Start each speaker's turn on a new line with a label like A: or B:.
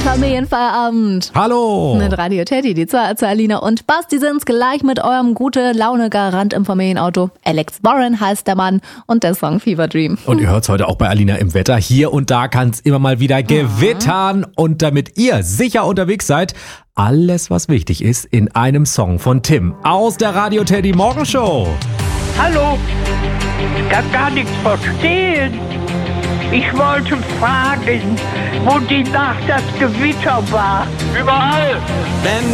A: Familienfeierabend.
B: Hallo.
A: Mit Radio Teddy, die zwei Alina und Basti sind's gleich mit eurem Gute-Laune-Garant im Familienauto. Alex Warren heißt der Mann und der Song Fever Dream.
B: Und ihr hört's heute auch bei Alina im Wetter. Hier und da kann's immer mal wieder gewittern. Und damit ihr sicher unterwegs seid, alles, was wichtig ist, in einem Song von Tim aus der Radio Teddy Morgenshow.
C: Hallo, ich kann gar nichts verstehen. Ich wollte fragen, wo die Nacht das Gewitter war.
D: Überall! Wenn